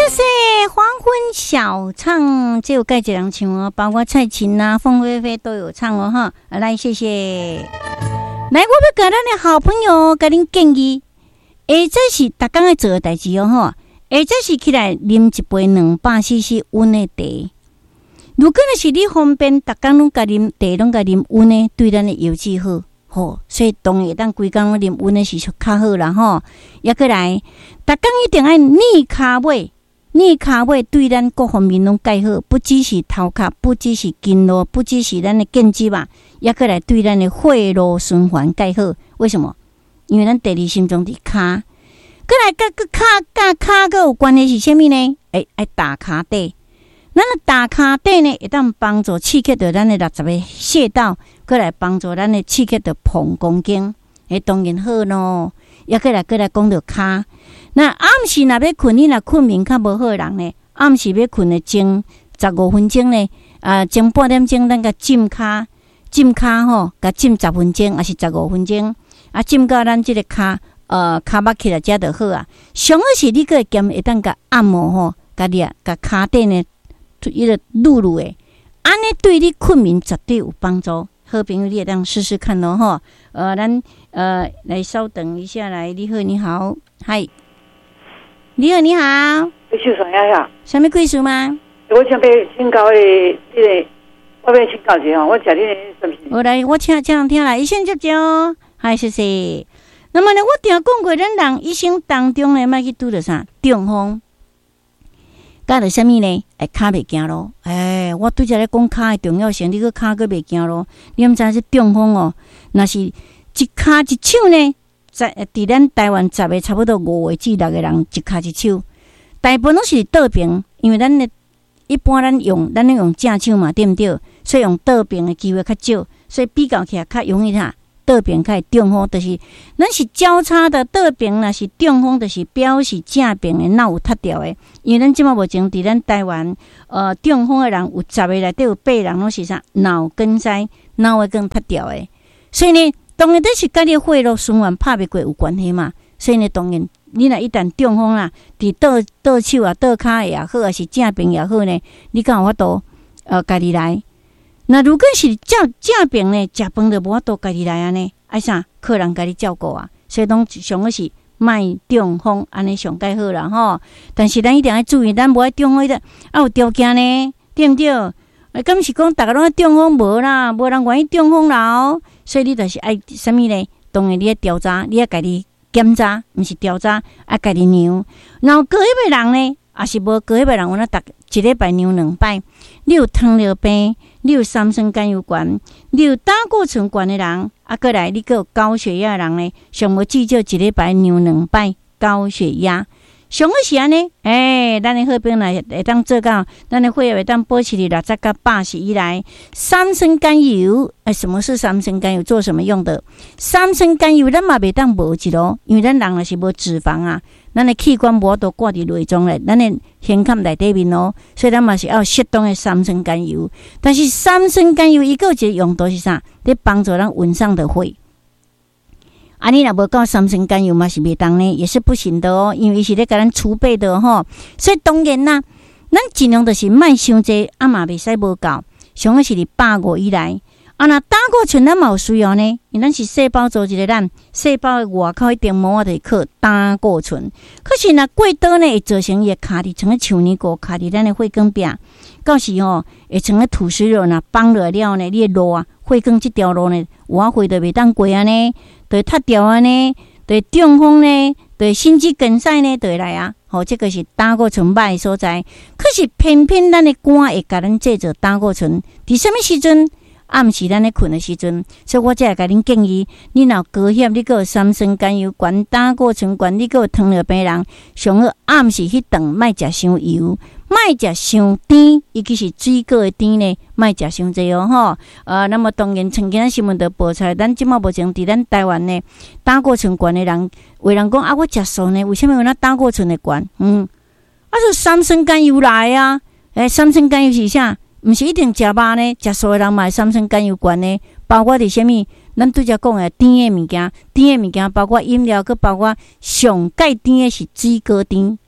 谢黄昏小唱，只有盖一人唱哦，包括蔡琴啊、凤飞飞都有唱哦哈。来，谢谢。来，我要给咱的好朋友给您建议，这是大家要做的代志哦哈。这是起来啉一杯200cc 温的茶。如果是你方便，大家拢甲啉茶，拢甲啉温的，对咱的腰子好。吼，所以当然当规工啉温的是较好啦吼。也过来，大家一定爱逆骹尾，逆骹尾对咱各方面拢介好，不只是头壳，不只是筋络，不只是咱的腱肌嘛，也过来对咱的血路循环介好。为什么？因为咱第二心脏伫骹，过来甲骹个有关系是啥物呢？爱打骹底。咱的打骹底呢，会当帮助刺激到咱的60个穴道，过来帮助咱的刺激到膀胱经，当然好咯。也过来讲到骹，那暗时若要困，你若困眠较无好的人呢，暗时要困的前15分钟呢，前半点钟咱甲浸骹吼，甲浸10分钟，还是15分钟，浸到咱即个骹骹擘起来才就好啊。上好是你个兼会当甲按摩吼，甲骹底呢。一个露诶，安尼对你困眠绝对有帮助。好朋友，你也当试试看咯吼。咱来稍等一下，来，你好，你好，嗨，你好，你好， 秀爽呀呀， 什么贵事吗？ 我想要请教的我要请教一下，我讲你的什么？ 我来，我听来，医生接招，嗨，谢谢。那么呢，我定讲过，咱人一生当中呢，莫去拄着啥中风。甲着啥物呢？骹袂行咯。我拄则咧讲骹的重要性，你个骹个袂行咯。你毋知是中风哦？若是一骹一手呢，伫咱台湾10个差不多5个至6个人一骹一手，大部分拢是倒平，因为咱的一般咱用正手嘛，对毋对？所以用倒平的机会较少，所以比较起来较容易哈。倒平较会中风，就是咱是交叉的倒平，若是中风，就是表示正平的脑有塌掉的。因为咱即马目前伫咱台湾，中风的人有10个内底有8人拢是啥脑梗塞，脑会更塌掉的。所以呢，当然这是甲你血路循环拍袂过有关系嘛。所以呢，当然你若一旦中风啦，伫倒手啊、倒骹也好，还是正平也好呢，你敢有法度家己来。那如果是正病呢，食饭就无法度家己来安尼，爱啥客人家己照顾啊，所以拢上好是卖中风安尼上介好啦吼。但是咱一定要注意，咱无爱中风的有条件呢，对毋对？敢是讲大家拢爱中风无啦，无人愿意中风啦，所以你就是爱啥物呢？当然你要调查，你要家己检查，毋是调查，爱家己量。然后过迄个人呢，也是无过迄个人，我那一礼拜量2摆。你有糖尿病，你有三酸甘油管，你有胆固醇管的人，过来你有高血压的人呢，上无至少一礼拜量2摆高血压。上好是安尼，咱的好朋友会当做到，咱的血液会当保持伫60到80以内。三酸甘油，什么是三酸甘油？做什么用的？三酸甘油咱嘛袂当无一咯，因为咱人若是无脂肪啊，咱的器官无法度挂伫内脏咧，咱的胸腔内底面咯，所以咱嘛是要适当的三酸甘油。但是三酸甘油伊个有一个用途是啥？咧帮助咱稳上的血。你若无够三酸甘油嘛是袂当呢，也是不行的哦，因为伊是咧甲咱储备的吼。所以当然啦，咱尽量就是莫伤济，嘛袂使无够，上好是伫150以内。那胆固醇咱嘛有需要呢，因为咱是细胞组织的咱，细胞的外口一定膜就会靠胆固醇。可是若过多呢，会造成伊卡伫像个树泥膏卡伫咱的血管壁，到时会像个土石流若绑落了呢，你的路啊，血管这条路呢，有血就袂当过啊呢。就会塌掉啊呢，就会中风呢，就会心肌梗塞呢，就会来啊。这个是胆固醇歹的所在。可是偏偏咱的肝会甲咱制造胆固醇，伫什么时阵？暗时咱咧困的时阵，所以我才会甲恁建议，你若高血，你个有三酸甘油管、胆固醇管，你个有糖尿病人，上好暗时迄顿莫食伤油，莫食伤甜，尤其是水果的甜呢，莫食伤济哦吼。那么当然，曾经咱新闻都报出来，咱即马目前伫咱台湾呢，胆固醇管的人，有人讲我食素呢，为什么有那胆固醇的管？是三酸甘油来啊！三酸甘油是啥？毋是一定食肉呢，食素的人嘛三酸甘油管呢，包括伫啥物？咱拄则讲的甜的物件，包括饮料，佮包括上介甜的是水果甜，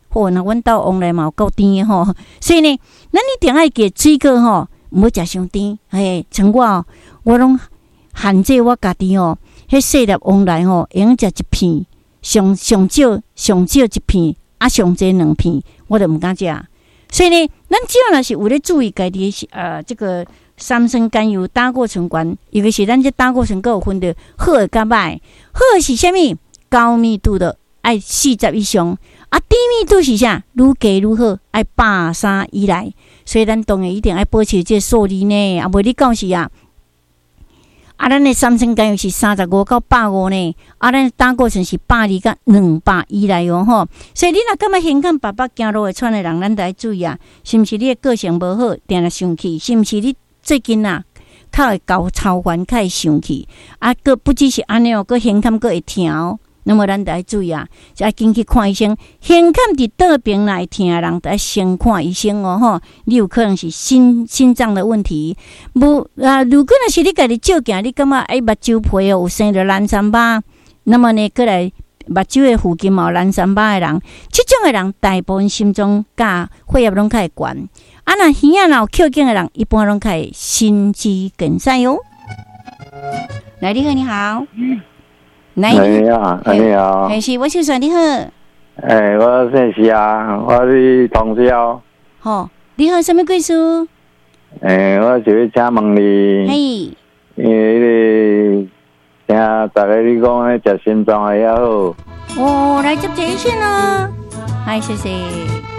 那阮兜往来嘛有够甜的吼，所以呢，咱一定爱给水果吼，唔好食伤甜。像我拢限制我家己吼，迄细粒往来吼，会用食一片，上少一片，上济2片，我就唔敢食。所以呢，咱只要若是有咧注意家己这个三酸甘油胆固醇高，尤其是咱这胆固醇还有分着好的甲歹，好的是啥物？高密度的爱40以上，低密度是啥？愈加愈好，爱83以内。所以咱当然一定爱保持这数字呢，袂你讲是咱的三酸甘油是35到150呢，咱的胆固醇是120到200以内哦吼。所以你若感觉胸腔爸爸走路会喘的人，咱得爱注意是毋是你的个性无好，定来生气？是毋是你最近较会高超烦，较会生气？个不只是安尼哦，个胸腔个会疼。那么咱得爱注意就要紧去看医生。胸腔伫倒边来疼的人，得先看医生哦吼。你有可能是心脏的问题。如果若是你家己照镜，你感觉目睭皮有生着蓝三疤，那么呢，过来目睭的附近有蓝三疤的人，这种的人大部分心脏甲血压拢较会悬。若耳仔若有扣紧的人，一般拢较会心肌梗塞哦。来，你好，你好。 你好， 是我姓孙，你好。 我姓徐我是同乡。 你好，什么贵事？ 我就是请问你，因为听大家你讲食心脏的也好。 来接一线哦。谢谢。